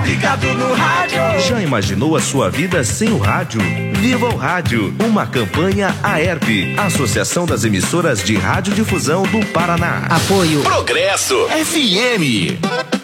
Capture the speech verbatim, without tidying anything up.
Ligado no rádio. Já imaginou a sua vida sem o rádio? Viva o Rádio, uma campanha AERP, Associação das Emissoras de Radiodifusão do Paraná. Apoio Progresso F M.